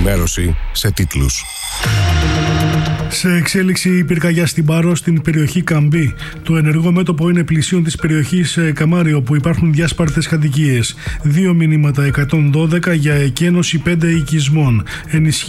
ενημέρωση σε τίτλους. Σε εξέλιξη η πυρκαγιά στην Πάρο στην περιοχή Καμπή. Το ενεργό μέτωπο είναι πλησίον της περιοχής Καμάρι, όπου υπάρχουν διάσπαρτες κατοικίες. 2 μηνύματα 112 για εκένωση 5 οικισμών.